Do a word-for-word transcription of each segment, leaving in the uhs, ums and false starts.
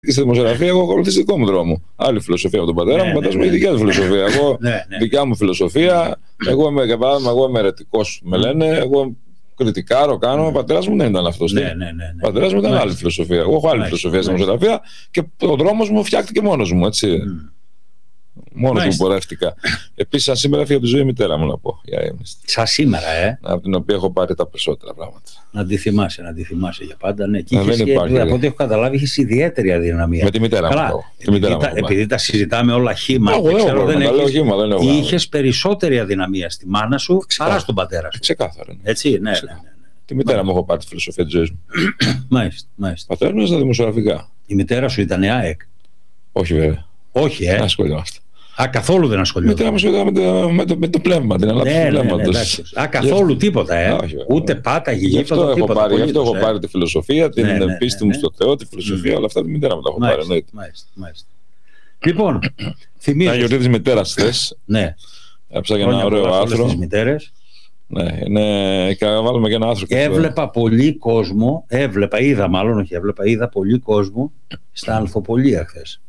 στη δημοσιογραφία, εγώ έχω ακολουθήσει δικό μου δρόμο. Άλλη φιλοσοφία από τον πατέρα μου, ο πατέρας μου έχει δικιά του φιλοσοφία. Εγώ, δικιά μου φιλοσοφία, εγώ είμαι, για παράδειγμα, εγώ είμαι αιρετικός, με λένε, εγώ κριτικάρω, κάνω. Ο πατέρας μου δεν ήταν αυτός. Ναι, ναι, ναι, ναι. Ο πατέρας μου ήταν άλλη φιλοσοφία. Εγώ έχω άλλη φιλοσοφία στη δημοσιογραφία και ο δρόμος μου φτιάχτηκε μόνος μου, έτσι. Mm. Μόνος μου πορεύτηκα. Επίσης, σαν σήμερα έφυγε από τη ζωή η μητέρα μου, να πω. Σαν σήμερα, ε. Από την οποία έχω πάρει τα περισσότερα πράγματα. Να τη θυμάσαι, να τη θυμάσαι για πάντα. Ναι. Και είχες, και, από ό,τι έχω καταλάβει, είχες ιδιαίτερη αδυναμία. Με τη μητέρα μου. Καλά, επειδή, τα, μου επειδή τα συζητάμε όλα χήμα, δεν ξέρω, δεν έχεις, είχες περισσότερη αδυναμία στη μάνα σου παρά στον πατέρα σου. Ξεκάθαρα. Έτσι, ναι, ναι, ναι. Τη μητέρα μου έχω πάρει τη φιλοσοφία της ζωής μου. Μάλιστα, μάλιστα. Πατέρα μου ήταν δημοσιογραφικά. Η μητέρα σου ήταν ΑΕΚ? Όχι, βέβαια. Όχι, ε. Ασχολιόμαστε. Α, καθόλου δεν ασχολιόταν. Η μητέρα μου ασχολιόταν με, με το πνεύμα, την ανάπτυξη ναι, του πνεύματος. Ναι, ναι, Α, καθόλου τίποτα, ε. Όχι, ούτε πάταγε, γι' αυτό τίποτα. Έχω τίποτα πάρει, γι' αυτό έχω ε. πάρει τη φιλοσοφία, την ναι, ναι, πίστη ναι, μου ναι. στο Θεό, τη φιλοσοφία, mm. όλα αυτά τη μητέρα μου τα έχω μάλιστα, πάρει. Μάλιστα, μάλιστα. Λοιπόν, θυμίζω. Να γιορτή της μητέρας θες. Ναι. Έψαγα ένα ωραίο άρθρο. Τις μητέρες. Ναι, ναι, και βάλουμε και ένα άρθρο. Έβλεπα πολύ κόσμο, έβλεπα, είδα μάλλον, όχι έβλεπα, είδα πολύ κόσμο στα Αλφοπολία χθες.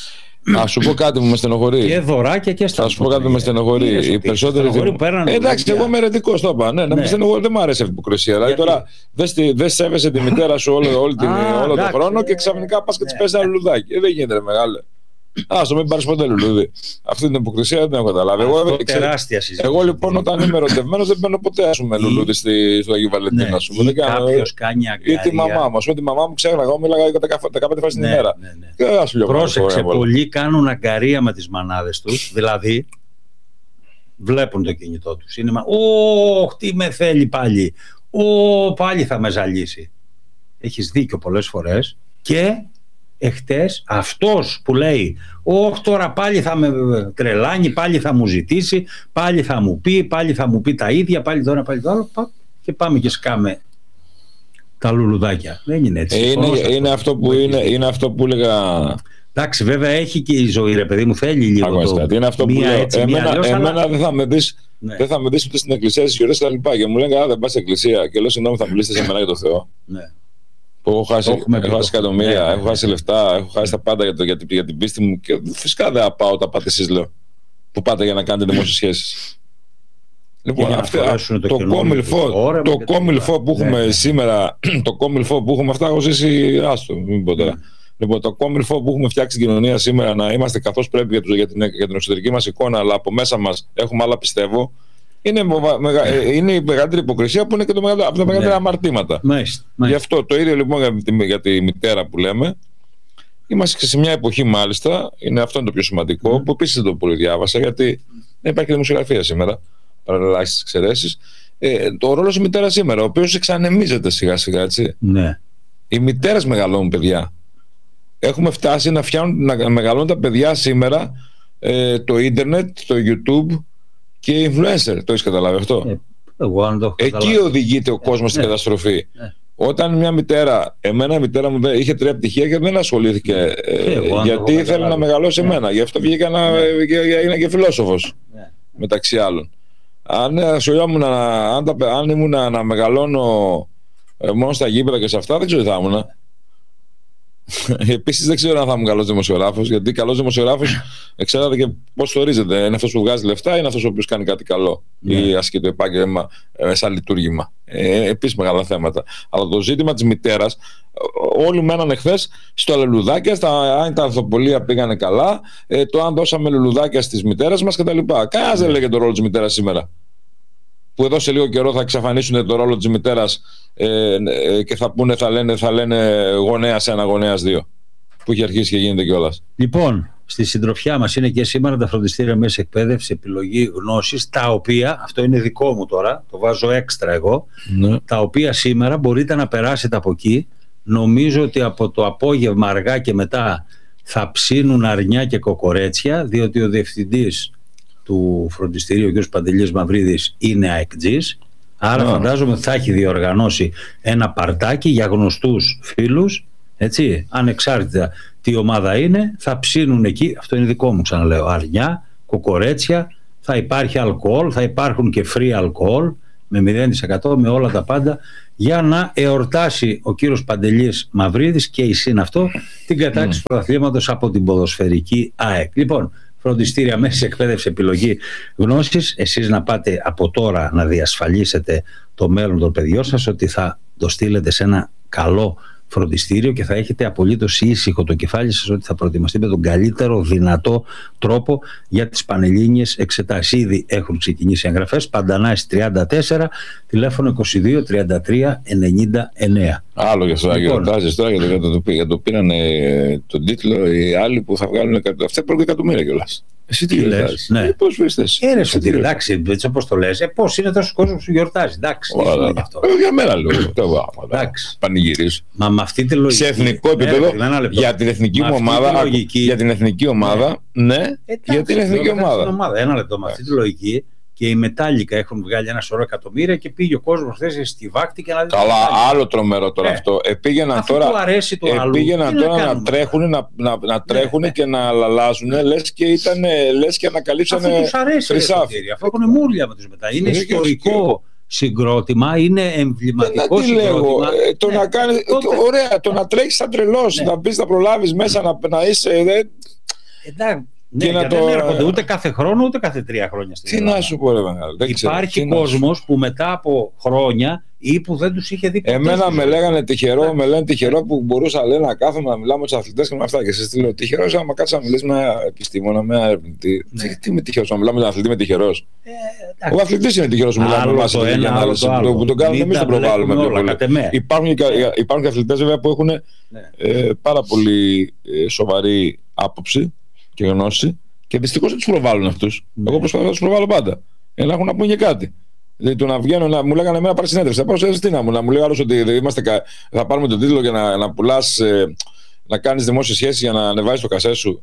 Α σου πω κάτι που με στενοχωρεί. Και δωράκια και στα. Θα σου πω κάτι που με στενοχωρεί. Οι περισσότεροι. Εντάξει, εγώ είμαι αιρετικός, το είπα. Ναι, να με στενοχωρεί, δεν μου αρέσει αυτή η υποκρισία. Δηλαδή τώρα δεν σέβεσαι τη μητέρα σου όλο τον χρόνο και ξαφνικά πα και τη παίζει ένα λουλουδάκι. Δεν γίνεται μεγάλο. Α, το μην πάρει ποτέ λουλούδι. Αυτή την υποκρισία δεν την έχω καταλάβει. Εγώ, τεράστια συζήτηση. Εγώ λοιπόν όταν είμαι ερωτευμένος δεν παίρνω ποτέ ας πούμε λουλούδι στο Αγίου Βαλεντίνα σου. Κάποιος κάνει αγκαρία. Ή τη μαμά μου. Α πούμε τη μαμά μου ξέχανα. Εγώ μίλαγα δεκαπέντε φορές την ημέρα. Πρόσεξε, πολλοί κάνουν αγκαρία με τις μανάδες τους. Δηλαδή βλέπουν το κινητό τους. Είναι μα. Ωχ, τι με θέλει πάλι. Ω, πάλι θα με ζαλίσει. Έχεις δίκιο πολλές φορές και. Εχτες αυτός που λέει όχι τώρα πάλι θα με τρελάνει, πάλι θα μου ζητήσει, πάλι θα μου πει, πάλι θα μου πει τα ίδια, πάλι τώρα, πάλι το άλλο, και πάμε και σκάμε τα λουλουδάκια. Δεν είναι έτσι. Ε, είναι, είναι, αυτό που είναι, είναι αυτό που έλεγα. Εντάξει, βέβαια έχει και η ζωή, ρε παιδί μου, θέλει λίγο. Αγώστε, το... είναι αυτό που λέω. Έτσι, εμένα, αλλιώς, εμένα αλλά... δεν θα με δεις, ναι. δεν θα με δεις ούτε στην εκκλησία στις γιορτές και τα λοιπά. Και μου λένε, α, δεν πας στην εκκλησία. Και λέω, συγγνώμη, θα μιλήσετε σε μένα για το Θεό. Ναι. Που έχω χάσει, έχω χάσει εκατομμύρια, ναι, έχω χάσει ναι. λεφτά, έχω χάσει ναι. τα πάντα για, το, για, την, για την πίστη μου. Και φυσικά δεν πάω τα πάτε εσείς, λέω. Που πάτε για να κάνετε δημόσιες σχέσεις. Λοιπόν, αυτά, το, το κόμιλφό, το κόμιλφό που έχουμε ναι. σήμερα, το κόμιλφό που έχουμε, αυτά έχω ζήσει. Άστο, μην πω τώρα. Mm. Λοιπόν, το κόμιλφό που έχουμε φτιάξει την κοινωνία σήμερα, να είμαστε καθώς πρέπει για, τους, για, την, για την εξωτερική μας εικόνα, αλλά από μέσα μας έχουμε άλλα, πιστεύω. Είναι, μεγα, είναι η μεγαλύτερη υποκρισία που είναι και το μεγαλύτερο, από τα μεγαλύτερα ναι. αμαρτήματα. Μάλιστα, μάλιστα. Γι' αυτό το ίδιο λοιπόν για τη, για τη μητέρα που λέμε. Είμαστε σε μια εποχή μάλιστα, είναι αυτό είναι το πιο σημαντικό, mm. που επίσης δεν το πολύ διάβασα, γιατί δεν υπάρχει δημοσιογραφία σήμερα, παρά ελάχιστες εξαιρέσεις. Ε, το ρόλο της μητέρας σήμερα, ο οποίος εξανεμίζεται σιγά σιγά, έτσι. Ναι. Οι μητέρες μεγαλώνουν παιδιά. Έχουμε φτάσει να, φτιάνουν, να μεγαλώνουν τα παιδιά σήμερα ε, το ίντερνετ, το YouTube. Και influencer, το έχεις καταλάβει αυτό. Ε, εγώ, αν το Εκεί καταλάβει. Οδηγείται ο κόσμος ε, στην ναι, καταστροφή. Ναι. Όταν μια μητέρα, εμένα η μητέρα μου είχε τρία πτυχία και δεν ασχολήθηκε ε, εγώ, γιατί ήθελε να μεγαλώσει ναι. εμένα. Γι' αυτό βγήκα να είναι και φιλόσοφος ναι. μεταξύ άλλων. Αν ασχολιόμουν, αν, αν ήμουν να μεγαλώνω ε, μόνο στα γήπεδα και σε αυτά, δεν ξέρω τι θα ήμουν. Επίσης δεν ξέρω αν θα ήμουν καλός δημοσιογράφος, γιατί καλός δημοσιογράφος εξαρτάται και πώς το ορίζεται. Είναι αυτός που βγάζει λεφτά ή είναι αυτός ο οποίος κάνει κάτι καλό yeah. ή ασκεί το επάγγελμα ε, σαν λειτουργήμα. Ε, επίσης μεγάλα θέματα. Αλλά το ζήτημα της μητέρας, όλοι μένανε χθες στο λουλουδάκια, στα, αν τα ανθοπολία πήγανε καλά, ε, το αν δώσαμε λουλουδάκια στις μητέρες μας κτλ. Κανένας yeah. δεν λέγε το ρόλο της μητέρας σήμερα. Που εδώ σε λίγο καιρό θα εξαφανίσουν το ρόλο της μητέρας ε, ε, και θα πούνε, θα λένε, θα λένε γονέας ένα, γονέας δύο. Που έχει αρχίσει και γίνεται κιόλας. Λοιπόν, στη συντροφιά μας είναι και σήμερα τα φροντιστήρια μέσης εκπαίδευση, επιλογή γνώσης, τα οποία, αυτό είναι δικό μου τώρα, το βάζω έξτρα εγώ, ναι. τα οποία σήμερα μπορείτε να περάσετε από εκεί. Νομίζω ότι από το απόγευμα αργά και μετά θα ψήνουν αρνιά και κοκορέτσια, διότι ο διευθυντής του φροντιστηρίου, ο κ. Παντελής Μαυρίδης, είναι αεκτζής. Άρα yeah. φαντάζομαι θα έχει διοργανώσει ένα παρτάκι για γνωστούς φίλους, έτσι, ανεξάρτητα τι ομάδα είναι, θα ψήνουν εκεί, αυτό είναι δικό μου ξαναλέω, αρνιά, κοκορέτσια, θα υπάρχει αλκοόλ, θα υπάρχουν και free αλκοόλ, με μηδέν τοις εκατό, με όλα τα πάντα, για να εορτάσει ο κύριος Παντελής Μαυρίδης και η ΣΥΝ αυτό την κατάκτηση mm. του πρωταθλήματος από την ποδοσφαιρική ΑΕΚ. Λοιπόν, φροντιστήρια μέση εκπαίδευση επιλογή γνώσης, εσείς να πάτε από τώρα να διασφαλίσετε το μέλλον των παιδιών σας, ότι θα το στείλετε σε ένα καλό φροντιστήριο και θα έχετε απολύτως ήσυχο το κεφάλι σας ότι θα προετοιμαστείτε με τον καλύτερο δυνατό τρόπο για τις πανελλήνιες εξετάσεις. Ήδη έχουν ξεκινήσει εγγραφές. Παντανάης τριάντα τέσσερα, τηλέφωνο είκοσι δύο τριάντα τρία ενενήντα εννέα. Άλλο για αυτό, λοιπόν, ρωτάζεις τώρα για το, για το πήρανε τον τίτλο οι άλλοι που θα βγάλουν. Αυτά πρώτα εκατομμύρια κιόλας. Εσύ τι λες? Ναι. Ε, πώς βρίσκεσαι? Είναι σου τι, εντάξει, έτσι όπως το λες. Ε, πώς είναι τόσο κόσμος που γιορτάζει. Εντάξει, τι είναι γι' αυτό. Ε, για μένα λέω. Πανηγυρίζω. Μα με αυτή τη λογική. Σε εθνικό επίπεδο, για την εθνική μου ομάδα. Για την εθνική ομάδα, ναι, για την εθνική ομάδα. Ένα λεπτό. Με αυτή τη λογική. Και οι Μετάλλικα έχουν βγάλει ένα σωρό εκατομμύρια και πήγε ο κόσμος χθες στη Βάκτη και να δει. Καλά, άλλο τρομερό τώρα ε, αυτό. Επήγαιναν τώρα, επήγαιναν τώρα να, να τρέχουν, να, να, να τρέχουν ναι, και να αλλάζουν, ναι, λες και, ήταν, λες και ανακαλύψανε χρυσάφι. Αυτό έχουν μούρλια με τους Μετάλλικα. Είναι ιστορικό συγκρότημα, είναι εμβληματικό ε, συγκρότημα. Ε, το ναι, να κάνεις, ε, τότε... Ωραία, το να τρέχεις σαν τρελός, ναι, να μπεις να προλάβεις μέσα, να, να είσαι... Ε, εντάξει. Ναι, και να το... δεν έρχονται ούτε κάθε χρόνο ούτε κάθε τρία χρόνια στην Ελλάδα. Τι να σου πω, ρε Μεγάλο. Υπάρχει κόσμος που μετά από χρόνια ή που δεν τους είχε δει ποτέ. Εμένα με λέγανε τυχερό, με λένε τυχερό που μπορούσα λέει, να κάθομαι να μιλάω με τους αθλητές και με αυτά. Και εσείς τι λέω, τυχερός άμα κάτσεις να μιλήσεις με ένα επιστήμονα, με ένα ερευνητή. Ναι. Τι, τι είμαι τυχερός, να μιλάμε με τον αθλητή, είμαι τυχερός. Ε, ο αθλητής είναι τυχερός που μιλάμε με την ανάλυση που τον κάνουμε εμείς, τον προβάλλουμε πιο πολύ. Υπάρχουν και αθλητές βέβαια που έχουν πάρα πολύ σοβαρή άποψη και γνώση και δυστυχώς δεν τους προβάλλουν αυτούς. Ναι. Εγώ προσπαθώ να τους προβάλλω πάντα. Για να έχουν να πούνε και κάτι. Δηλαδή το να βγαίνω, να, μου λέγανε εμένα πάρει συνέντευξη. Θα πάω σε τι να μου, να μου λέει άλλος ότι είμαστε, θα πάρουμε τον τίτλο για να, να πουλάς, ε, να κάνεις δημόσιες σχέσεις για να ανεβάζεις το κασέ σου.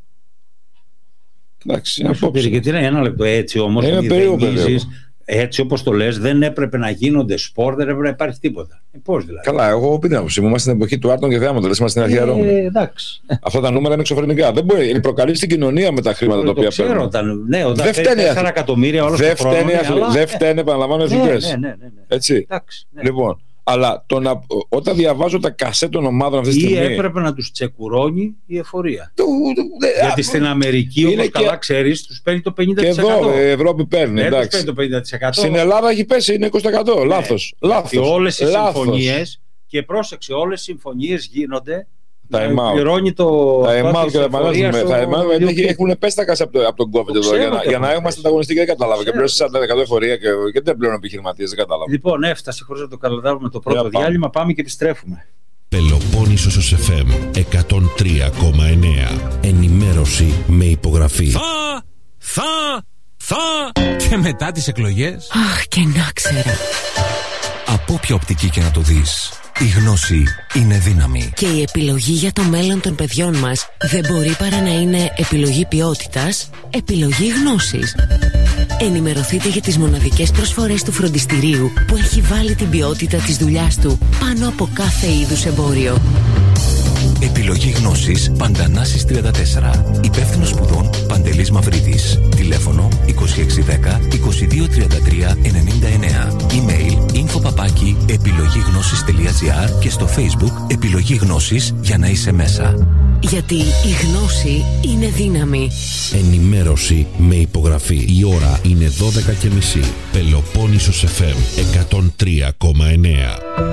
Εντάξει, είναι απόψη. Και τι είναι ένα λεπτό έτσι όμως. Είναι περίεργο. Έτσι όπως το λες, δεν έπρεπε να γίνονται σπορ, δεν έπρεπε να υπάρχει τίποτα. Ε, πώς δηλαδή. Καλά, εγώ πει την άποψή μου. Είμαστε στην εποχή του Άρτον και Θεάματος. Είμαστε στην αρχαία Ρώμη. Ε, εντάξει. Αυτά τα νούμερα είναι εξωφρενικά. Δεν μπορεί. Προκαλεί στην κοινωνία με τα χρήματα τα οποία παίρνουν. Όταν, ναι, όταν δεν φταίνει τέσσερα εκατομμύρια όλα δεν φταίνει, αλλά... δεν φταίνει, επαναλαμβάνω, εθνικές. Ναι, ναι, ναι, ναι. Έτσι. Εντάξει, ναι. Λοιπόν, αλλά το να, όταν διαβάζω τα κασέ των ομάδων αυτή τη στιγμή. Ή έπρεπε να τους τσεκουρώνει η εφορία. Το, το, δε, Γιατί α, στην Αμερική, όπως και... καλά ξέρεις, τους παίρνει το πενήντα τοις εκατό. Και εδώ η Ευρώπη παίρνει. Δεν τους παίρνει το πενήντα τοις εκατό. Στην Ελλάδα έχει πέσει, είναι είκοσι τοις εκατό. Ναι. Λάθος. Λάθος. Όλες οι συμφωνίες, και πρόσεξε, όλες οι συμφωνίες γίνονται. Τα ΕΜΑΟ. Το τα ΕΜΑΟ και τα επανάληψη. Τα ΕΜΑΟ έχουν πέσει τα κασέ από τον COVID εδώ για να είμαστε ανταγωνιστικοί. Δεν κατάλαβα. Και πλέον σαράντα εκατό εφορία και δεν πλέον επιχειρηματίες. Δεν κατάλαβα. Λοιπόν, έφτασε χωρίς να το καταλάβουμε το πρώτο διάλειμμα. Πάμε και επιστρέφουμε. Πελοπόννησος εφ εμ εκατόν τρία κόμμα εννέα. Ενημέρωση με υπογραφή. Θα, θα, θα και μετά τις εκλογές. Αχ, και να ξέρα. Από όποια οπτική και να το δεις, η γνώση είναι δύναμη. Και η επιλογή για το μέλλον των παιδιών μας δεν μπορεί παρά να είναι επιλογή ποιότητας, επιλογή γνώσης. Ενημερωθείτε για τις μοναδικές προσφορές του φροντιστηρίου που έχει βάλει την ποιότητα της δουλειάς του πάνω από κάθε είδους εμπόριο. Επιλογή γνώσης Παντανάσης τριάντα τέσσερα. Υπεύθυνος σπουδών Παντελής Μαυρίδης. Τηλέφωνο είκοσι έξι δέκα είκοσι δύο τριάντα τρία ενενήντα εννέα. Email info παπάκι επιλογή-γνώσης τελεία τζι άρ και στο Facebook Επιλογή Γνώσης για να είσαι μέσα. Γιατί η γνώση είναι δύναμη. Ενημέρωση με υπογραφή. Η ώρα είναι δώδεκα και μισή. Πελοπόννησος εφ εμ εκατόν τρία κόμμα εννέα.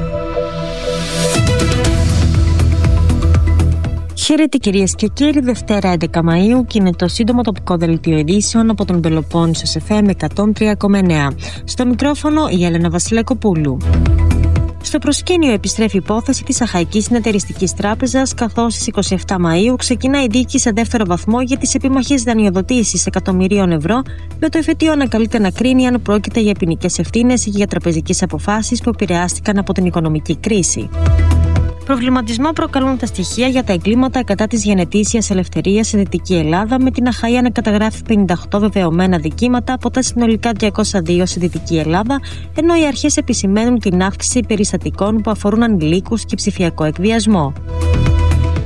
Χαίρετε κυρίες και κύριοι, Δευτέρα έντεκα Μαΐου και είναι το σύντομο τοπικό δελτίο ειδήσεων από τον Πελοπόννησος εφ εμ εκατόν τρία κόμμα εννέα. Στο μικρόφωνο η Έλενα Βασιλακοπούλου. Στο προσκήνιο επιστρέφει η υπόθεση της Αχαϊκής Συνεταιριστικής Τράπεζας, καθώς στις είκοσι επτά Μαΐου ξεκινά η δίκη σε δεύτερο βαθμό για τις επιμαχές δανειοδοτήσεις εκατομμυρίων ευρώ, με το εφετείο να καλείται να κρίνει αν πρόκειται για ποινικές ευθύνες ή για τραπεζικές αποφάσεις που επηρεάστηκαν από την οικονομική κρίση. Προβληματισμό προκαλούν τα στοιχεία για τα εγκλήματα κατά της γενετήσιας ελευθερίας στη Δυτική Ελλάδα, με την Αχαΐα να καταγράφει πενήντα οκτώ βεβαιωμένα δικήματα από τα συνολικά διακόσια δύο στη Δυτική Ελλάδα, ενώ οι αρχές επισημαίνουν την αύξηση περιστατικών που αφορούν ανηλίκους και ψηφιακό εκβιασμό.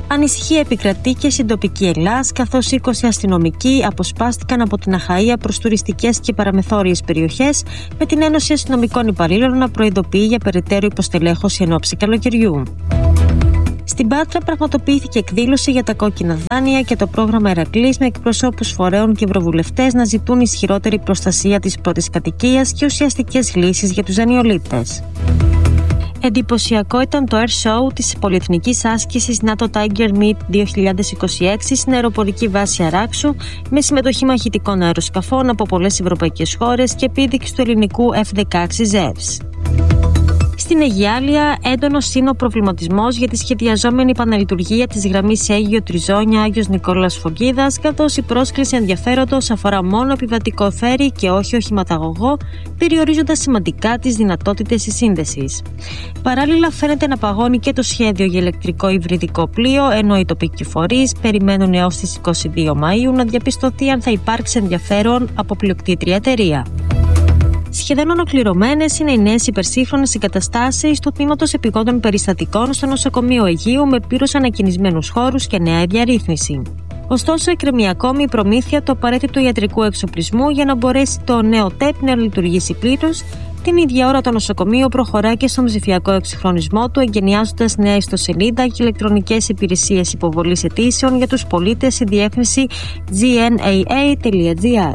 Ανησυχία επικρατεί και στην τοπική Ελλάς, καθώς είκοσι αστυνομικοί αποσπάστηκαν από την Αχαΐα προς τουριστικές και παραμεθόριες περιοχές, με την Ένωση Αστυνομικών Υπαλλήλων να προειδοποιεί για περαιτέρω υποστελέχωση εν ώψη καλοκαιριού. Στην Πάτρα πραγματοποιήθηκε εκδήλωση για τα κόκκινα δάνεια και το πρόγραμμα Ηρακλής, με εκπροσώπους φορέων και ευρωβουλευτές να ζητούν ισχυρότερη προστασία της πρώτης κατοικίας και ουσιαστικές λύσεις για τους δανειολήπτες. Εντυπωσιακό ήταν το air show της πολυεθνικής άσκησης NATO Tiger Meet δύο χιλιάδες είκοσι έξι στην αεροπορική βάση Αράξου, με συμμετοχή μαχητικών αεροσκαφών από πολλές ευρωπαϊκές χώρες και επίδειξη του ελληνικού εφ δεκαέξι Ζεύς. Στην Αιγιάλεια, έντονος είναι ο προβληματισμός για τη σχεδιαζόμενη επαναλειτουργία της γραμμής Αίγιο Τριζόνια Άγιος Νικόλαος Φωκίδας, καθώς η πρόσκληση ενδιαφέροντος αφορά μόνο επιβατικό φέρι και όχι οχηματαγωγό, περιορίζοντας σημαντικά τις δυνατότητες της σύνδεσης. Παράλληλα, φαίνεται να παγώνει και το σχέδιο για ηλεκτρικό υβριδικό πλοίο, ενώ οι τοπικοί φορείς περιμένουν έως τις είκοσι δύο Μαΐου να διαπιστωθεί αν θα υπάρξει ενδιαφέρον από πλειοκτήτρια εταιρεία. Σχεδόν ολοκληρωμένες είναι οι νέες υπερσύγχρονες εγκαταστάσεις του τμήματος επιγόντων περιστατικών στο νοσοκομείο Αιγείου, με πλήρως ανακαινισμένους χώρους και νέα διαρρύθμιση. Ωστόσο, εκκρεμεί ακόμη η προμήθεια του απαραίτητου ιατρικού εξοπλισμού για να μπορέσει το νέο ΤΕΠ να λειτουργήσει πλήρως. Την ίδια ώρα, το νοσοκομείο προχωρά και στον ψηφιακό εξυγχρονισμό του, εγκαινιάζοντας νέα ιστοσελίδα και ηλεκτρονικές υπηρεσίες υποβολής αιτήσεων για τους πολίτες στη διεύθυνση τζι εν έι έι τελεία τζι άρ.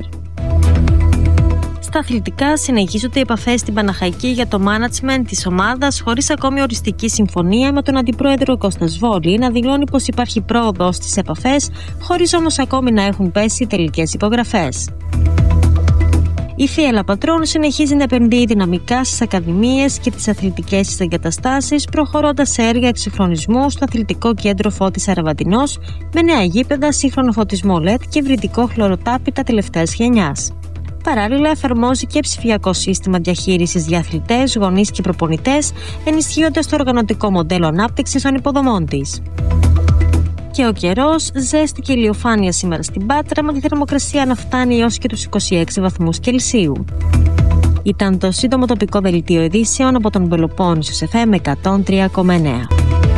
Στα αθλητικά, συνεχίζονται οι επαφές στην Παναχαϊκή για το management της ομάδας, χωρίς ακόμη οριστική συμφωνία, με τον αντιπρόεδρο Κώστα Σβόλη να δηλώνει πως υπάρχει πρόοδος στις επαφές, χωρίς όμως ακόμη να έχουν πέσει τελικές υπογραφές. Η Θεία Πατρών συνεχίζει να επενδύει δυναμικά στις ακαδημίες και τις αθλητικές της εγκαταστάσεις, προχωρώντας σε έργα εξυγχρονισμού στο αθλητικό κέντρο Φώτης Αραβαντινός, με νέα γήπεδα, σύγχρονο φωτισμό ελ ι ντι και υβριδικό χλωροτάπητα τελευταίας γενιάς. Παράλληλα, εφαρμόζει και ψηφιακό σύστημα διαχείρισης για αθλητές, γονείς και προπονητές, ενισχύοντας το οργανωτικό μοντέλο ανάπτυξης των υποδομών της. Και ο καιρός, ζέστη και ηλιοφάνεια σήμερα στην Πάτρα, με τη θερμοκρασία να φτάνει έως και τους είκοσι έξι βαθμούς Κελσίου. Ήταν το σύντομο τοπικό δελτίο ειδήσεων από τον Πελοπόννησος εφ εμ εκατόν τρία κόμμα εννέα.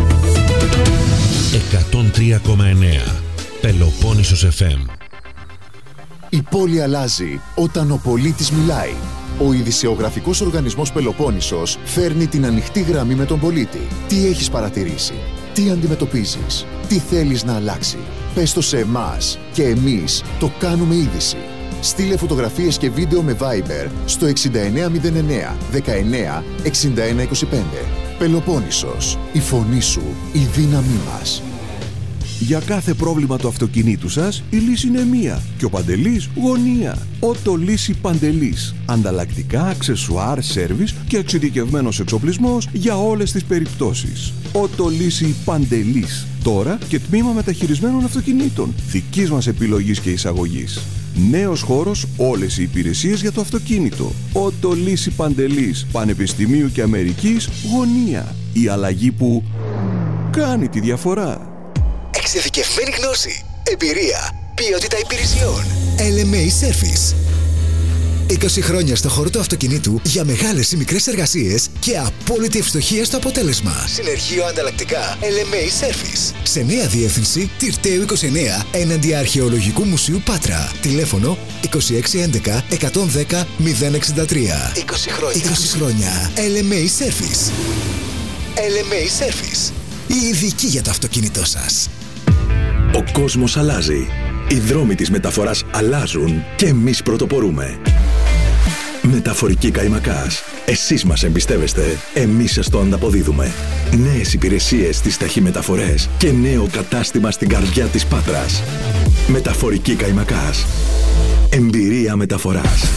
εκατόν τρία κόμμα εννέα Πελοπόννησος εφ εμ. Η πόλη αλλάζει όταν ο πολίτης μιλάει. Ο ειδησεογραφικός οργανισμός Πελοπόννησος φέρνει την ανοιχτή γραμμή με τον πολίτη. Τι έχεις παρατηρήσει, τι αντιμετωπίζεις, τι θέλεις να αλλάξει. Πες το σε εμάς και εμείς το κάνουμε είδηση. Στείλε φωτογραφίες και βίντεο με Viber στο εξήντα εννέα μηδέν εννέα δεκαεννέα εξήντα ένα είκοσι πέντε. Πελοπόννησος, η φωνή σου, η δύναμή μας. Για κάθε πρόβλημα του αυτοκινήτου σας, η λύση είναι μία και ο Παντελής γωνία. Ότο Λύση Παντελής. Ανταλλακτικά, αξεσουάρ, σέρβις και εξειδικευμένος εξοπλισμός για όλες τις περιπτώσεις. Ότο Λύση Παντελής. Τώρα και τμήμα μεταχειρισμένων αυτοκινήτων. Δικής μας επιλογής και εισαγωγής. Νέος χώρος, όλες οι υπηρεσίες για το αυτοκίνητο. Ότο Λύση Παντελής. Πανεπιστημίου και Αμερικής γωνία. Η αλλαγή που κάνει τη διαφορά. Εξειδικευμένη γνώση, εμπειρία, ποιότητα υπηρεσιών. ελ εμ έι Service. είκοσι χρόνια στο χώρο του αυτοκινήτου για μεγάλες ή μικρές εργασίες και απόλυτη ευστοχία στο αποτέλεσμα. Συνεργείο ανταλλακτικά ελ εμ έι Service. Σε νέα διεύθυνση Τυρταίου είκοσι εννέα έναντι Αρχαιολογικού Μουσείου Πάτρα. Τηλέφωνο είκοσι έξι έντεκα εκατόν δέκα μηδέν εξήντα τρία. είκοσι χρόνια. είκοσι χρόνια. ελ εμ έι Service. ελ εμ έι Service. Η ειδική για το αυτοκίνητό σας. Ο κόσμος αλλάζει. Οι δρόμοι της μεταφοράς αλλάζουν και εμείς πρωτοπορούμε. Μεταφορική Καϊμακάς. Εσείς μας εμπιστεύεστε, εμείς σας το ανταποδίδουμε. Νέες υπηρεσίες στις ταχυμεταφορές και νέο κατάστημα στην καρδιά της Πάτρας. Μεταφορική Καϊμακάς. Εμπειρία μεταφοράς.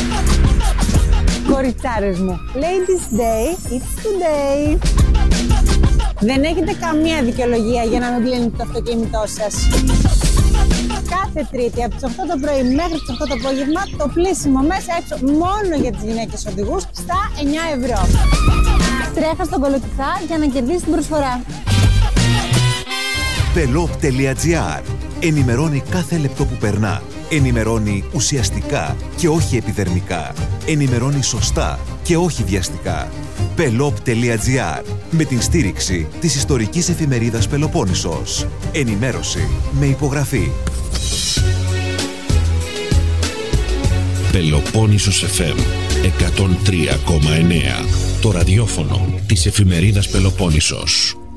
Κοριτσάρες μου, Ladies Day, it's today. Δεν έχετε καμία δικαιολογία για να μην πλύνετε το αυτοκίνητό σας. Κάθε Τρίτη από τις οκτώ το πρωί μέχρι τις οκτώ το απόγευμα το πλύσιμο μέσα έξω μόνο για τις γυναίκες οδηγούς στα εννιά ευρώ. Τρέχα στον Κολοκυθά για να κερδίσεις την προσφορά. Belop τελεία τζι άρ. Ενημερώνει κάθε λεπτό που περνά. Ενημερώνει ουσιαστικά και όχι επιδερμικά. Ενημερώνει σωστά και όχι βιαστικά. πελόπ τελεία τζι άρ με την στήριξη της ιστορικής εφημερίδας Πελοπόννησος. Ενημέρωση με υπογραφή. Πελοπόννησος εφ εμ εκατόν τρία κόμμα εννέα. Το ραδιόφωνο της εφημερίδας Πελοπόννησος.